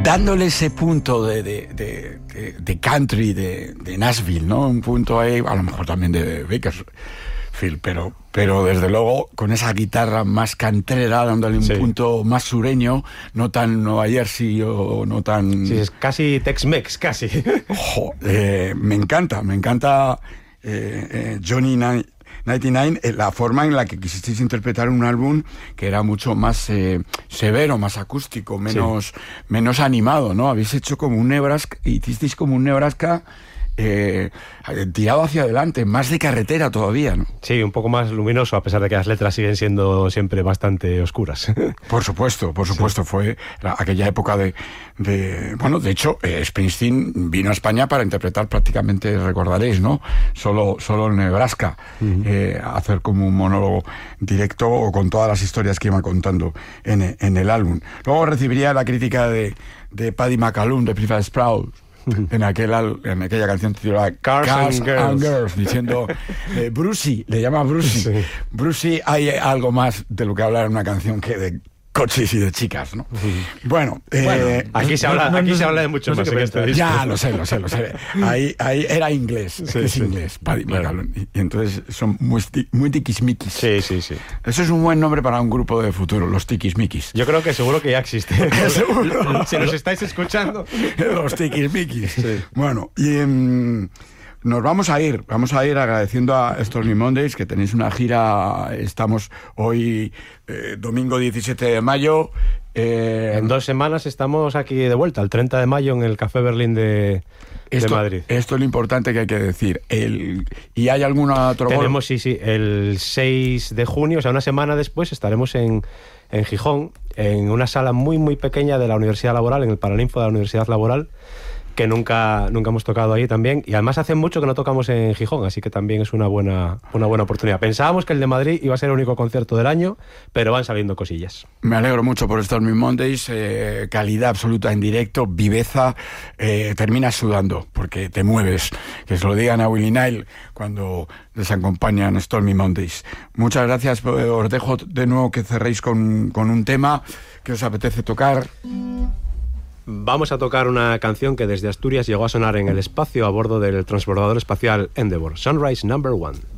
dándole ese punto de country de Nashville, ¿no? Un punto ahí, a lo mejor también de Bakersfield, pero desde luego con esa guitarra más cantrera, dándole un punto más sureño, no tan Nueva Jersey o no tan... Sí, es casi Tex-Mex, casi. Me encanta Johnny 99, la forma en la que quisisteis interpretar un álbum que era mucho más severo, más acústico, menos animado, ¿no? Habéis hecho como un Nebraska, hicisteis como un Nebraska tirado hacia adelante, más de carretera todavía, ¿no? Sí, un poco más luminoso, a pesar de que las letras siguen siendo siempre bastante oscuras. Por supuesto, fue aquella época bueno, de hecho, Springsteen vino a España para interpretar, prácticamente recordaréis, ¿no? Solo en Nebraska, hacer como un monólogo directo o con todas las historias que iba contando en el álbum. Luego recibiría la crítica de Paddy McAloon, de Prefab Sprout, en aquella canción titulada Cars and Girls, diciendo Brucey, le llama Brucey. Sí. Brucey, hay algo más de lo que hablar en una canción que de coches y de chicas, ¿no? Bueno, aquí se habla de mucho más que este disco. Ya, lo sé. Ahí era inglés, inglés, Paddy McAloon. Y entonces son muy tiquismiquis. Sí. Eso es un buen nombre para un grupo de futuro, los tiquismiquis. Yo creo que seguro que ya existe. ¿Seguro? Si nos estáis escuchando. Los tiquismiquis. Sí. Bueno, y... nos vamos a ir agradeciendo a Stormy Mondays, que tenéis una gira. Estamos hoy domingo 17 de mayo. En 2 semanas estamos aquí de vuelta, el 30 de mayo en el Café Berlín de Madrid. Esto es lo importante que hay que decir. ¿Y hay alguna otro? Tenemos, sí, el 6 de junio, o sea, una semana después, estaremos en Gijón, en una sala muy, muy pequeña de la Universidad Laboral, en el Paraninfo de la Universidad Laboral, que nunca hemos tocado ahí también, y además hace mucho que no tocamos en Gijón, así que también es una buena oportunidad. Pensábamos que el de Madrid iba a ser el único concierto del año, pero van saliendo cosillas. Me alegro mucho por Stormy Mondays, calidad absoluta en directo, viveza, terminas sudando porque te mueves. Que se lo digan a Willie Nile cuando les acompañan Stormy Mondays. Muchas gracias, os dejo de nuevo que cerréis con un tema que os apetece tocar. Vamos a tocar una canción que desde Asturias llegó a sonar en el espacio a bordo del transbordador espacial Endeavour, Sunrise No. 1.